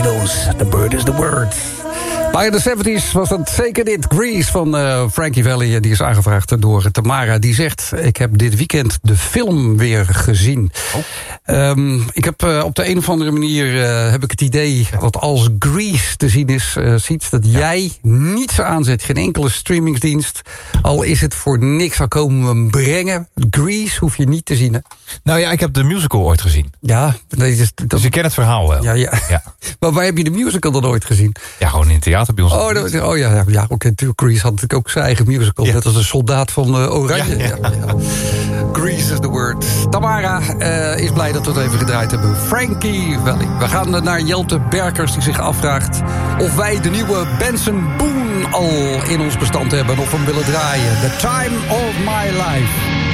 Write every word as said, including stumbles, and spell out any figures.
Beatles, The Bird is the Word. Bij de zeventig was dat zeker dit. Grease van uh, Frankie Valli. Die is aangevraagd door Tamara. Die zegt, ik heb dit weekend de film weer gezien. Oh. Um, ik heb uh, op de een of andere manier uh, heb ik het idee dat als Grease te zien is, uh, ziet dat ja. jij niets aanzet. Geen enkele streamingsdienst. Al is het voor niks, al komen we hem brengen. Grease hoef je niet te zien. Hè? Nou ja, ik heb de musical ooit gezien. Ja, dat is, dat... dus ik ken het verhaal wel. Ja, ja. ja. Maar waar heb je de musical dan ooit gezien? Ja, gewoon in het theater bij ons. Oh, dat, oh ja, ja, ja oké. Okay, natuurlijk. Grease had natuurlijk ook zijn eigen musical. Ja. Net als de soldaat van uh, Oranje. Ja, ja. Ja, ja. Grease is the word. Tamara uh, is blij dat we het even gedraaid hebben. Frankie Valli. We gaan naar Jelte Berkers die zich afvraagt of wij de nieuwe Benson Boone al in ons bestand hebben of hem willen draaien. The Time of My Life.